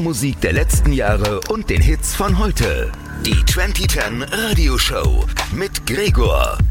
Musik der letzten Jahre und den Hits von heute. Die 2010 Radioshow mit Gregor.